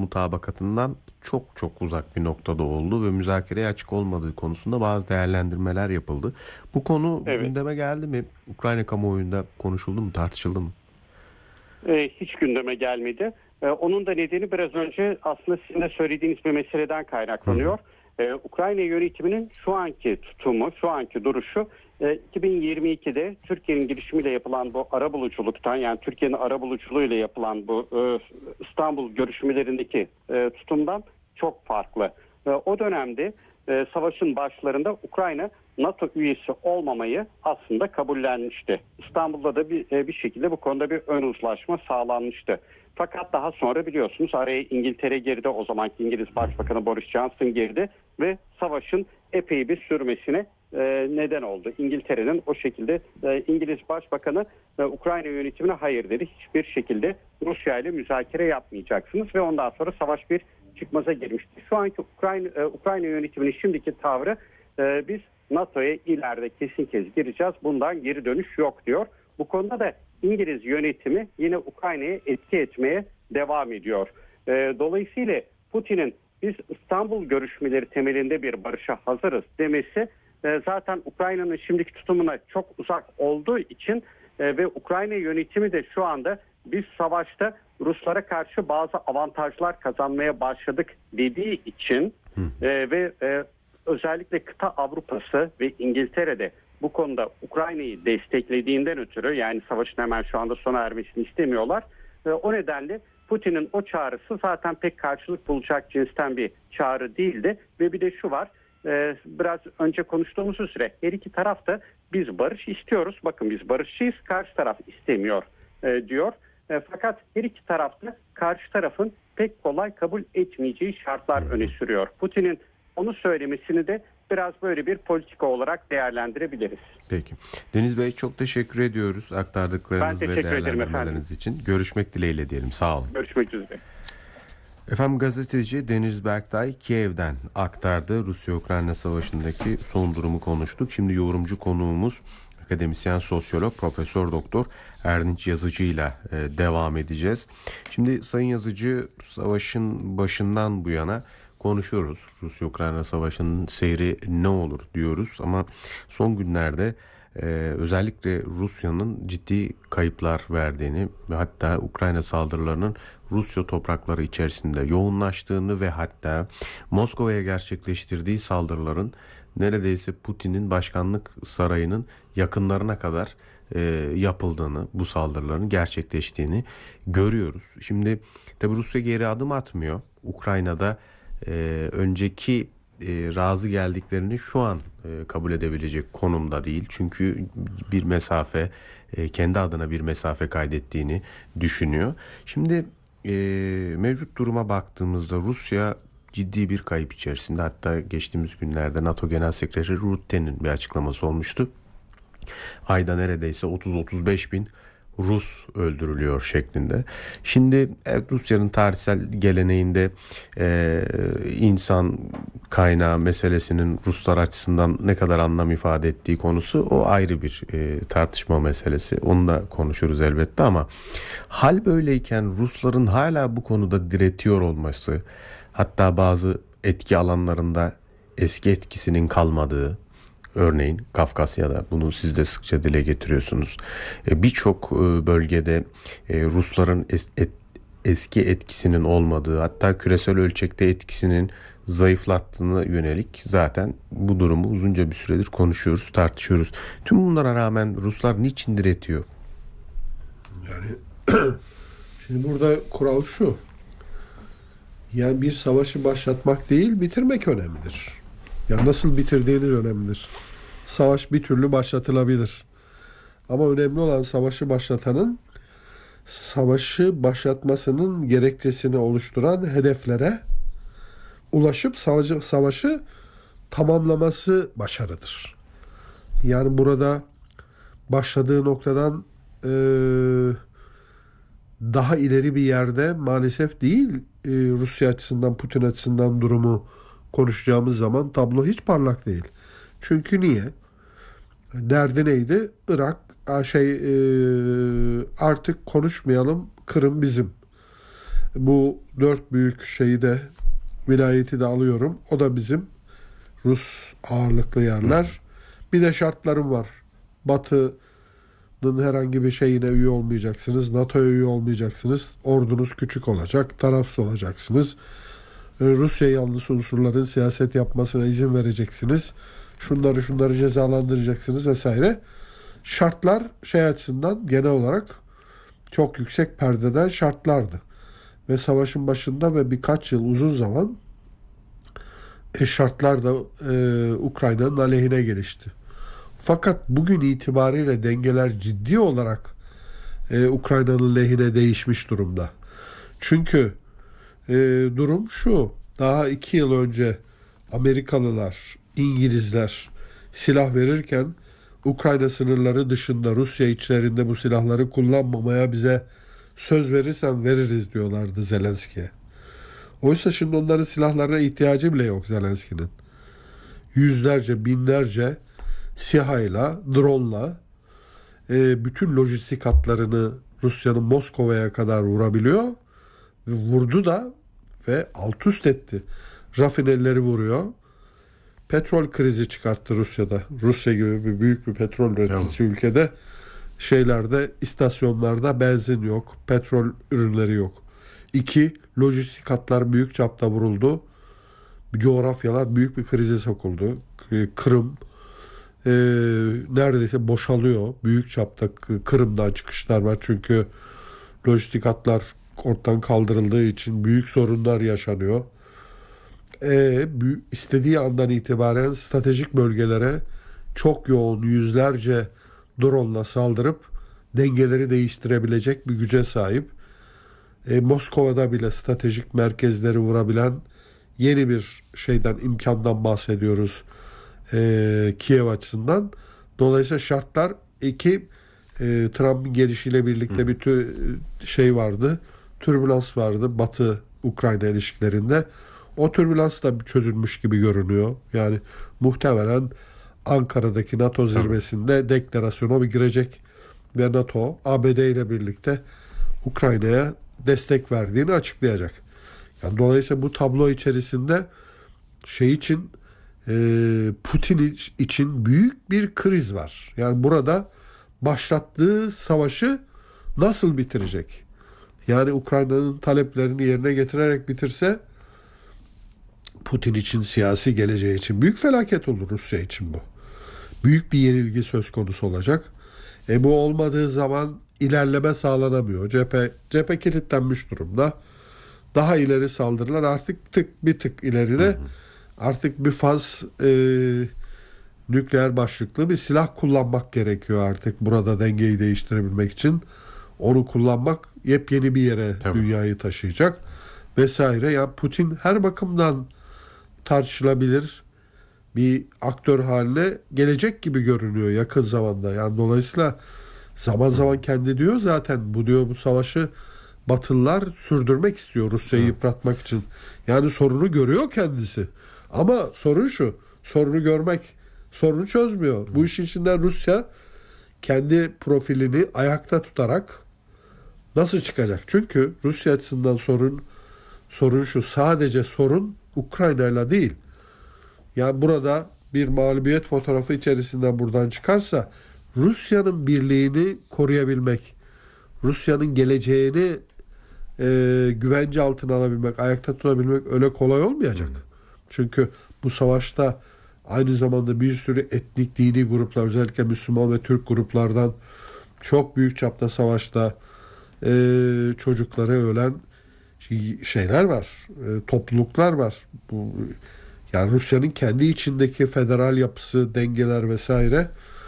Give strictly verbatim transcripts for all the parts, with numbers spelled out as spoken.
mutabakatından çok çok uzak bir noktada oldu ve müzakereye açık olmadığı konusunda bazı değerlendirmeler yapıldı. Bu konu Evet. gündeme geldi mi? Ukrayna kamuoyunda konuşuldu mu, tartışıldı mı? E, hiç gündeme gelmedi. E, onun da nedeni biraz önce aslında sizin de söylediğiniz bir meseleden kaynaklanıyor. E, Ukrayna yönetiminin şu anki tutumu, şu anki duruşu e, iki bin yirmi ikide Türkiye'nin girişimiyle yapılan bu arabuluculuktan, yani Türkiye'nin arabuluculuğuyla yapılan bu e, İstanbul görüşmelerindeki e, tutumdan çok farklı. E, o dönemde e, savaşın başlarında Ukrayna NATO üyesi olmamayı aslında kabullenmişti. İstanbul'da da bir, e, bir şekilde bu konuda bir ön uzlaşma sağlanmıştı. Fakat daha sonra biliyorsunuz araya İngiltere girdi. O zamanki İngiliz Başbakanı Boris Johnson girdi ve savaşın epey bir sürmesine e, neden oldu. İngiltere'nin o şekilde e, İngiliz Başbakanı e, Ukrayna yönetimine hayır dedi. Hiçbir şekilde Rusya ile müzakere yapmayacaksınız ve ondan sonra savaş bir çıkmaza girmişti. Şu anki Ukrayna, e, Ukrayna yönetiminin şimdiki tavrı e, biz NATO'ya ileride kesin kez gireceğiz. Bundan geri dönüş yok diyor. Bu konuda da İngiliz yönetimi yine Ukrayna'ya etki etmeye devam ediyor. E, dolayısıyla Putin'in biz İstanbul görüşmeleri temelinde bir barışa hazırız demesi e, zaten Ukrayna'nın şimdiki tutumuna çok uzak olduğu için e, ve Ukrayna yönetimi de şu anda biz savaşta Ruslara karşı bazı avantajlar kazanmaya başladık dediği için e, ve e, özellikle kıta Avrupa'sı ve İngiltere'de bu konuda Ukrayna'yı desteklediğinden ötürü, yani savaşın hemen şu anda sona ermesini istemiyorlar. E, o nedenle Putin'in o çağrısı zaten pek karşılık bulacak cinsten bir çağrı değildi. Ve bir de şu var, e, biraz önce konuştuğumuz üzere her iki taraf da biz barış istiyoruz. Bakın biz barışçıyız, karşı taraf istemiyor e, diyor. E, fakat her iki tarafta karşı tarafın pek kolay kabul etmeyeceği şartlar öne sürüyor. Putin'in onu söylemesini de biraz böyle bir politika olarak değerlendirebiliriz. Peki. Deniz Bey, çok teşekkür ediyoruz aktardıklarınız ve değerlendirmeleriniz için. Görüşmek dileğiyle diyelim. Sağ olun. Görüşmek üzere. Efendim, gazeteci Deniz Berktay Kiev'den aktardı. Rusya-Ukrayna Savaşı'ndaki son durumu konuştuk. Şimdi yorumcu konuğumuz akademisyen, sosyolog, Profesör Doktor Erdinç Yazıcı ile devam edeceğiz. Şimdi Sayın Yazıcı, savaşın başından bu yana konuşuyoruz. Rusya-Ukrayna Savaşı'nın seyri ne olur diyoruz ama son günlerde e, özellikle Rusya'nın ciddi kayıplar verdiğini ve hatta Ukrayna saldırılarının Rusya toprakları içerisinde yoğunlaştığını ve hatta Moskova'ya gerçekleştirdiği saldırıların neredeyse Putin'in başkanlık sarayının yakınlarına kadar e, yapıldığını, bu saldırıların gerçekleştiğini görüyoruz. Şimdi tabii Rusya geri adım atmıyor. Ukrayna'da Ee, önceki e, razı geldiklerini şu an e, kabul edebilecek konumda değil. Çünkü bir mesafe, e, kendi adına bir mesafe kaydettiğini düşünüyor. Şimdi e, mevcut duruma baktığımızda Rusya ciddi bir kayıp içerisinde. Hatta geçtiğimiz günlerde NATO Genel Sekreteri Rutte'nin bir açıklaması olmuştu. Ayda neredeyse otuz otuz beş bin Rus öldürülüyor şeklinde. Şimdi evet, Rusya'nın tarihsel geleneğinde e, insan kaynağı meselesinin Ruslar açısından ne kadar anlam ifade ettiği konusu o ayrı bir e, tartışma meselesi. Onu da konuşuruz elbette ama hal böyleyken Rusların hala bu konuda diretiyor olması, hatta bazı etki alanlarında eski etkisinin kalmadığı, örneğin Kafkasya'da, bunu siz de sıkça dile getiriyorsunuz. Birçok bölgede Rusların es- et- eski etkisinin olmadığı, hatta küresel ölçekte etkisinin zayıflattığına yönelik zaten bu durumu uzunca bir süredir konuşuyoruz, tartışıyoruz. Tüm bunlara rağmen Ruslar niçin diretiyor? Yani şimdi burada kural şu. Yani bir savaşı başlatmak değil, bitirmek önemlidir. Ya nasıl bitirdiğiniz önemlidir. Savaş bir türlü başlatılabilir. Ama önemli olan savaşı başlatanın savaşı başlatmasının gerekçesini oluşturan hedeflere ulaşıp savaşı, savaşı tamamlaması başarıdır. Yani burada başladığı noktadan e, daha ileri bir yerde maalesef değil, e, Rusya açısından, Putin açısından durumu konuşacağımız zaman tablo hiç parlak değil. Çünkü niye? Derdi neydi? Irak şey e, artık konuşmayalım, Kırım bizim. Bu dört büyük şeyi de, vilayeti de alıyorum. O da bizim Rus ağırlıklı yerler. Bir de şartlarım var. Batı'nın herhangi bir şeyine üye olmayacaksınız. NATO'ya üye olmayacaksınız. Ordunuz küçük olacak. Tarafsız olacaksınız. Rusya yanlısı unsurların siyaset yapmasına izin vereceksiniz. Şunları şunları cezalandıracaksınız vesaire. Şartlar şey açısından genel olarak çok yüksek perdeden şartlardı. Ve savaşın başında ve birkaç yıl uzun zaman e, şartlar da e, Ukrayna'nın aleyhine gelişti. Fakat bugün itibariyle dengeler ciddi olarak e, Ukrayna'nın lehine değişmiş durumda. Çünkü e, durum şu: daha iki yıl önce Amerikalılar, İngilizler silah verirken Ukrayna sınırları dışında Rusya içlerinde bu silahları kullanmamaya bize söz verirsen veririz diyorlardı Zelenski'ye. Oysa şimdi onların silahlarına ihtiyacı bile yok Zelenski'nin. Yüzlerce, binlerce SİHA'yla, drone'la e, bütün lojistik hatlarını Rusya'nın Moskova'ya kadar vurabiliyor. Ve vurdu da ve alt üst etti. Rafinerileri vuruyor. Petrol krizi çıkarttı Rusya'da. Rusya gibi bir büyük bir petrol üreticisi Tamam. ülkede şeylerde, istasyonlarda benzin yok. Petrol ürünleri yok. İki, lojistik hatlar büyük çapta vuruldu. Coğrafyalar büyük bir krize sokuldu. Kırım e, neredeyse boşalıyor. Büyük çapta Kırım'dan çıkışlar var. Çünkü lojistik hatlar ortadan kaldırıldığı için büyük sorunlar yaşanıyor. E, istediği andan itibaren stratejik bölgelere çok yoğun yüzlerce drone'la saldırıp dengeleri değiştirebilecek bir güce sahip. E, Moskova'da bile stratejik merkezleri vurabilen yeni bir şeyden, imkandan bahsediyoruz e, Kiev açısından. Dolayısıyla şartlar iki, e, Trump'ın gelişiyle birlikte bir tü, şey vardı, türbülans vardı Batı Ukrayna ilişkilerinde. O türbülans da çözülmüş gibi görünüyor. Yani muhtemelen Ankara'daki NATO zirvesinde deklarasyona bir girecek ve NATO A B D ile birlikte Ukrayna'ya destek verdiğini açıklayacak. Yani dolayısıyla bu tablo içerisinde şey için e, Putin için büyük bir kriz var. Yani burada başlattığı savaşı nasıl bitirecek? Yani Ukrayna'nın taleplerini yerine getirerek bitirse Putin için, siyasi geleceği için büyük felaket olur. Rusya için bu. Büyük bir yenilgi söz konusu olacak. E bu olmadığı zaman ilerleme sağlanamıyor. Cephe, cephe kilitlenmiş durumda. Daha ileri saldırılar artık tık bir tık ileride. Hı hı. Artık bir faz e, nükleer başlıklı bir silah kullanmak gerekiyor artık burada dengeyi değiştirebilmek için. Onu kullanmak yepyeni bir yere Tabii. dünyayı taşıyacak vesaire. Yani Putin her bakımdan tartışılabilir bir aktör haline gelecek gibi görünüyor yakın zamanda. Yani dolayısıyla zaman zaman kendi diyor zaten, bu diyor bu savaşı Batılılar sürdürmek istiyor Rusya'yı yıpratmak için. Yani sorunu görüyor kendisi. Ama sorun şu, sorunu görmek sorunu çözmüyor. Bu işin içinden Rusya kendi profilini ayakta tutarak nasıl çıkacak? Çünkü Rusya açısından sorun sorun şu, sadece sorun Ukrayna'yla değil. Yani burada bir mağlubiyet fotoğrafı içerisinden buradan çıkarsa Rusya'nın birliğini koruyabilmek, Rusya'nın geleceğini e, güvence altına alabilmek, ayakta tutabilmek öyle kolay olmayacak. Hmm. Çünkü bu savaşta aynı zamanda bir sürü etnik, dini gruplar, özellikle Müslüman ve Türk gruplardan çok büyük çapta savaşta e, çocukları ölen şeyler var, e, topluluklar var. Bu yani Rusya'nın kendi içindeki federal yapısı, dengeler vesaire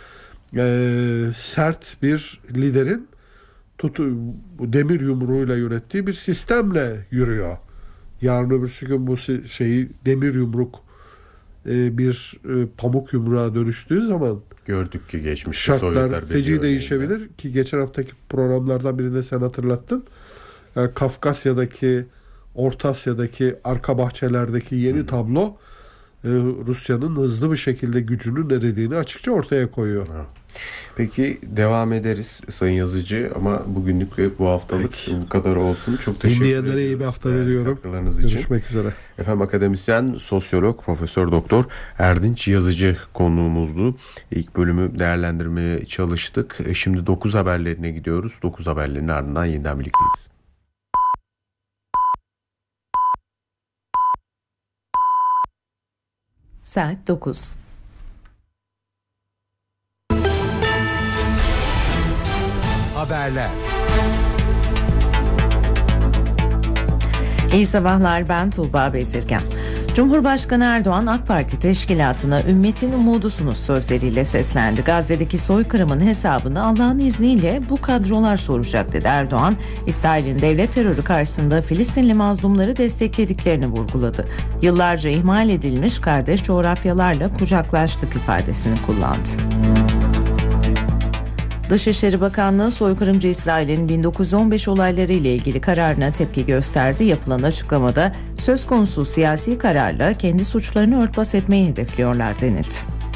e, sert bir liderin tutu, demir yumruğuyla yönettiği bir sistemle yürüyor. Yarın öbürsü gün bu şeyi demir yumruk e, bir e, pamuk yumruğa dönüştüğü zaman gördük ki geçmişte şartlar feci değişebilir yani. Ki geçen haftaki programlardan birinde sen hatırlattın. E, Kafkasya'daki, Orta Asya'daki arka bahçelerdeki yeni Hı. tablo e, Rusya'nın hızlı bir şekilde gücünün erediğini açıkça ortaya koyuyor. Peki devam ederiz Sayın Yazıcı ama bugünlük ve bu haftalık Peki. bu kadar olsun. Çok teşekkür ederim. Dinleyenlere iyi bir hafta diliyorum. Katkılarınız için. Görüşmek üzere. Efendim akademisyen, sosyolog, Profesör Doktor Erdinç Yazıcı konuğumuzdu. İlk bölümü değerlendirmeye çalıştık. Şimdi dokuz haberlerine gidiyoruz. dokuz haberlerin ardından yeniden birlikteyiz. Saat dokuz. Haberler. İyi sabahlar, ben Tuğba Bezirgen. Cumhurbaşkanı Erdoğan AK Parti teşkilatına ümmetin umudusunuz sözleriyle seslendi. Gazze'deki soykırımın hesabını Allah'ın izniyle bu kadrolar soracak dedi Erdoğan. İsrail'in devlet terörü karşısında Filistinli mazlumları desteklediklerini vurguladı. Yıllarca ihmal edilmiş kardeş coğrafyalarla kucaklaştık ifadesini kullandı. Dışişleri Bakanlığı soykırımcı İsrail'in bin dokuz yüz on beş olayları ile ilgili kararına tepki gösterdi. Yapılan açıklamada söz konusu siyasi kararla kendi suçlarını örtbas etmeyi hedefliyorlar denildi.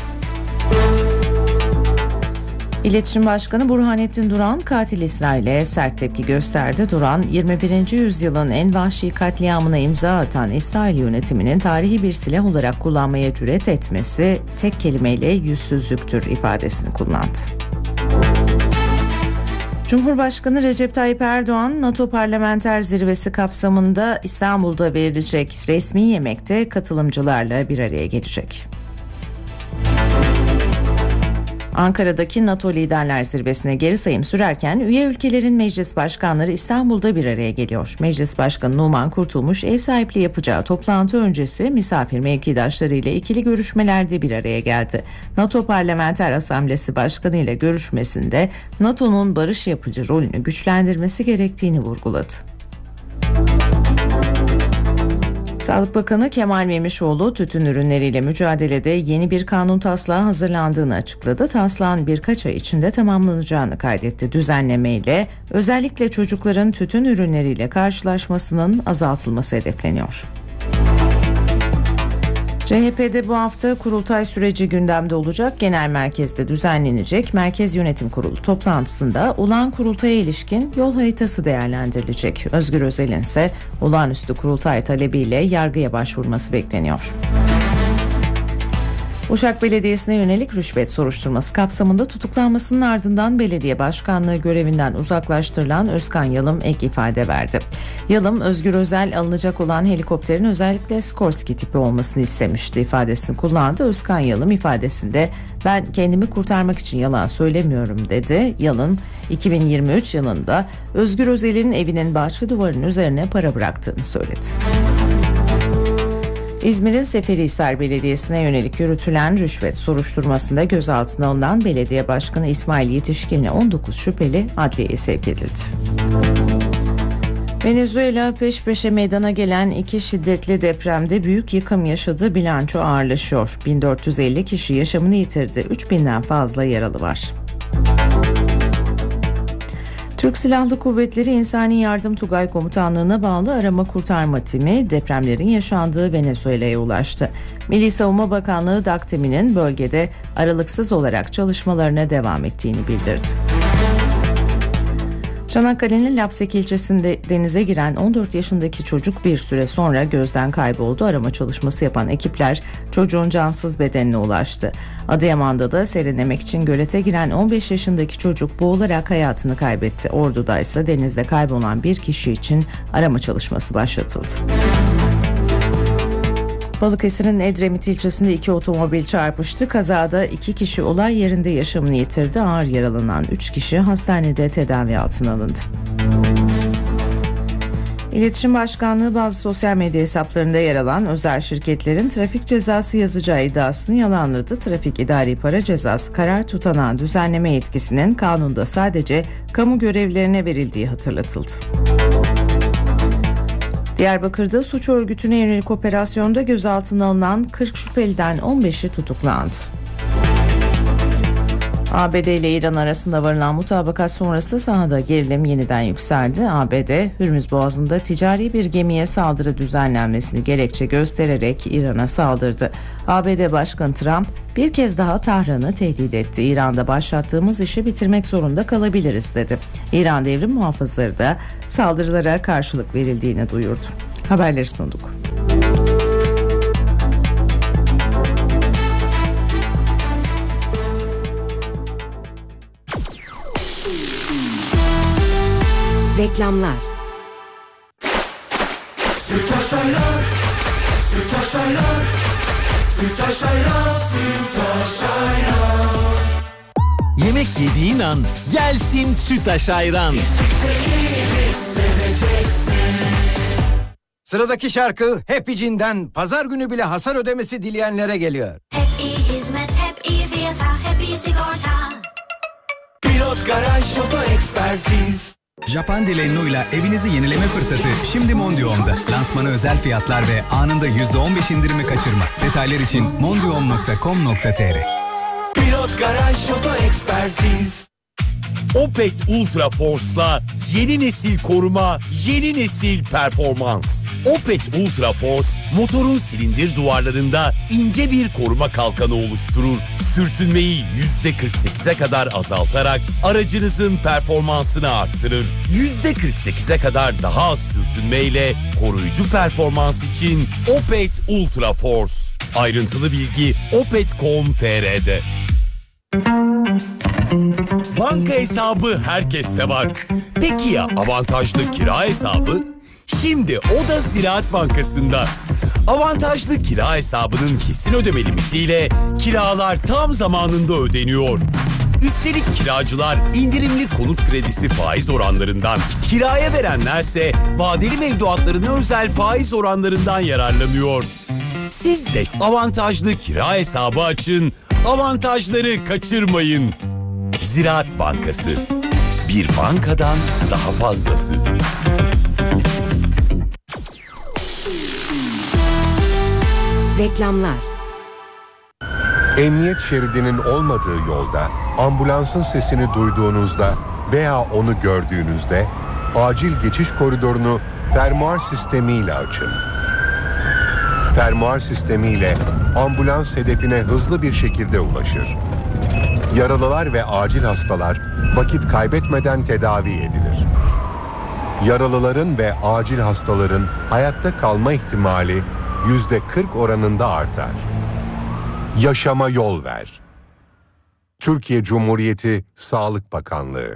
İletişim Başkanı Burhanettin Duran katil İsrail'e sert tepki gösterdi. Duran, yirmi birinci yüzyılın en vahşi katliamına imza atan İsrail yönetiminin tarihi bir silah olarak kullanmaya cüret etmesi tek kelimeyle yüzsüzlüktür ifadesini kullandı. Cumhurbaşkanı Recep Tayyip Erdoğan, NATO Parlamenter Zirvesi kapsamında İstanbul'da verilecek resmi yemekte katılımcılarla bir araya gelecek. Ankara'daki NATO Liderler Zirvesi'ne geri sayım sürerken üye ülkelerin meclis başkanları İstanbul'da bir araya geliyor. Meclis Başkanı Numan Kurtulmuş ev sahipliği yapacağı toplantı öncesi misafir mevkidaşları ile ikili görüşmelerde bir araya geldi. NATO Parlamenter Asamblesi Başkanı ile görüşmesinde NATO'nun barış yapıcı rolünü güçlendirmesi gerektiğini vurguladı. Sağlık Bakanı Kemal Memişoğlu tütün ürünleriyle mücadelede yeni bir kanun taslağı hazırlandığını açıkladı. Taslağın birkaç ay içinde tamamlanacağını kaydetti. Düzenlemeyle özellikle çocukların tütün ürünleriyle karşılaşmasının azaltılması hedefleniyor. C H P'de bu hafta kurultay süreci gündemde olacak. Genel merkezde düzenlenecek Merkez Yönetim Kurulu toplantısında olağan kurultaya ilişkin yol haritası değerlendirilecek. Özgür Özel'in ise olağanüstü kurultay talebiyle yargıya başvurması bekleniyor. Uşak Belediyesi'ne yönelik rüşvet soruşturması kapsamında tutuklanmasının ardından belediye başkanlığı görevinden uzaklaştırılan Özkan Yalım ek ifade verdi. Yalım, Özgür Özel alınacak olan helikopterin özellikle Skorsky tipi olmasını istemişti ifadesini kullandı. Özkan Yalım ifadesinde ben kendimi kurtarmak için yalan söylemiyorum dedi. Yalım, iki bin yirmi üç yılında Özgür Özel'in evinin bahçe duvarının üzerine para bıraktığını söyledi. İzmir'in Seferihisar Belediyesi'ne yönelik yürütülen rüşvet soruşturmasında gözaltına alınan belediye başkanı İsmail Yetişkin'le on dokuz şüpheli adliyeye sevk edildi. Venezuela peş peşe meydana gelen iki şiddetli depremde büyük yıkım yaşadı, bilanço ağırlaşıyor. bin dört yüz elli kişi yaşamını yitirdi, üç binden fazla yaralı var. Türk Silahlı Kuvvetleri İnsani Yardım Tugay Komutanlığı'na bağlı arama kurtarma timi depremlerin yaşandığı Venezuela'ya ulaştı. Milli Savunma Bakanlığı DAKTİM'inin bölgede aralıksız olarak çalışmalarına devam ettiğini bildirdi. Çanakkale'nin Lapsek ilçesinde denize giren on dört yaşındaki çocuk bir süre sonra gözden kayboldu. Arama çalışması yapan ekipler çocuğun cansız bedenine ulaştı. Adıyaman'da da serinlemek için gölete giren on beş yaşındaki çocuk boğularak hayatını kaybetti. Ordu'da ise denizde kaybolan bir kişi için arama çalışması başlatıldı. Balıkesir'in Edremit ilçesinde iki otomobil çarpıştı. Kazada iki kişi olay yerinde yaşamını yitirdi. Ağır yaralanan üç kişi hastanede tedavi altına alındı. İletişim Başkanlığı bazı sosyal medya hesaplarında yer alan özel şirketlerin trafik cezası yazacağı iddiasını yalanladı. Trafik idari para cezası karar tutanağı düzenleme yetkisinin kanunda sadece kamu görevlilerine verildiği hatırlatıldı. Diyarbakır'da suç örgütüne yönelik operasyonda gözaltına alınan kırk şüpheliden on beşi tutuklandı. A B D ile İran arasında varılan mutabakat sonrası sahada gerilim yeniden yükseldi. A B D, Hürmüz Boğazı'nda ticari bir gemiye saldırı düzenlenmesini gerekçe göstererek İran'a saldırdı. A B D Başkanı Trump bir kez daha Tahran'ı tehdit etti. İran'da başlattığımız işi bitirmek zorunda kalabiliriz dedi. İran devrim muhafızları da saldırılara karşılık verildiğini duyurdu. Haberleri sunduk. Reklamlar. Sütaş ayran, Sütaş ayran, Sütaş ayran, Sütaş ayran. Yemek yediğin an gelsin Sütaş ayran. Sıradaki şarkı Happy Cin'den pazar günü bile hasar ödemesi dileyenlere geliyor. Happy hizmet, hep iyi fiyata, hep iyi sigorta. Pilot Garaj Oto Ekspertiz. Japan Dilenno'yla evinizi yenileme fırsatı şimdi Mondium'da. Lansmana özel fiyatlar ve anında yüzde on beş indirimi kaçırma. Detaylar için mondium nokta com nokta tr. Pilot Garaj Oto Ekspertiz. Opet Ultra Force'la yeni nesil koruma, yeni nesil performans. Opet Ultra Force, motorun silindir duvarlarında ince bir koruma kalkanı oluşturur. Sürtünmeyi yüzde kırk sekize kadar azaltarak aracınızın performansını arttırır. yüzde kırk sekize kadar daha az sürtünmeyle koruyucu performans için Opet Ultra Force. Ayrıntılı bilgi opet nokta com nokta tr'de. Banka hesabı herkeste var. Peki ya avantajlı kira hesabı? Şimdi o da Ziraat Bankası'nda. Avantajlı kira hesabının kesin ödeme limitiyle kiralar tam zamanında ödeniyor. Üstelik kiracılar indirimli konut kredisi faiz oranlarından, kiraya verenlerse vadeli mevduatlarına özel faiz oranlarından yararlanıyor. Siz de avantajlı kira hesabı açın, avantajları kaçırmayın. Ziraat Bankası. Bir bankadan daha fazlası. Reklamlar. Emniyet şeridinin olmadığı yolda ambulansın sesini duyduğunuzda veya onu gördüğünüzde acil geçiş koridorunu fermuar sistemiyle açın. Fermuar sistemiyle ambulans hedefine hızlı bir şekilde ulaşır. Yaralılar ve acil hastalar vakit kaybetmeden tedavi edilir. Yaralıların ve acil hastaların hayatta kalma ihtimali yüzde kırk oranında artar. Yaşama yol ver. Türkiye Cumhuriyeti Sağlık Bakanlığı.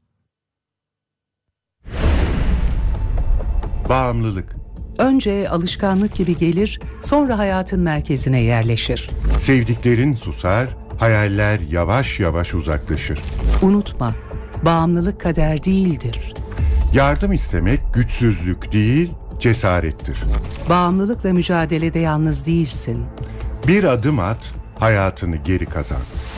Bağımlılık. Önce alışkanlık gibi gelir, sonra hayatın merkezine yerleşir. Sevdiklerin susar, hayaller yavaş yavaş uzaklaşır. Unutma, bağımlılık kader değildir. Yardım istemek güçsüzlük değil, cesarettir. Bağımlılıkla mücadelede yalnız değilsin. Bir adım at, hayatını geri kazan.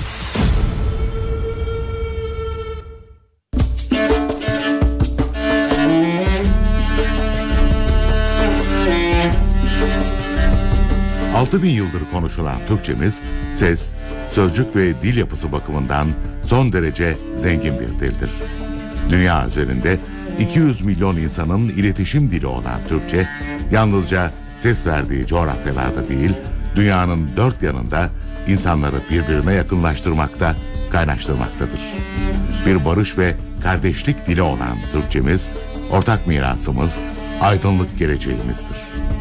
altı bin yıldır konuşulan Türkçemiz, ses, sözcük ve dil yapısı bakımından son derece zengin bir dildir. Dünya üzerinde iki yüz milyon insanın iletişim dili olan Türkçe, yalnızca ses verdiği coğrafyalarda değil, dünyanın dört yanında insanları birbirine yakınlaştırmakta, kaynaştırmaktadır. Bir barış ve kardeşlik dili olan Türkçemiz, ortak mirasımız, aydınlık geleceğimizdir.